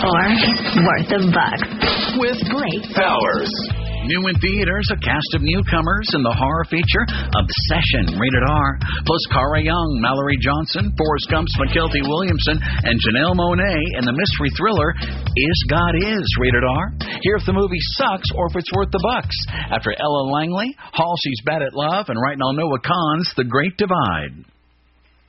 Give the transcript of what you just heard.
or it's worth a buck. With Blake Powers. New in theaters, a cast of newcomers in the horror feature Obsession, rated R. Plus Cara Young, Mallory Johnson, Forrest Gump's McKelty Williamson, and Janelle Monáe in the mystery thriller Is God Is, rated R. Hear if the movie sucks or if it's worth the bucks. After Ella Langley, Halsey's Bad at Love, and right now Noah Kahan's The Great Divide.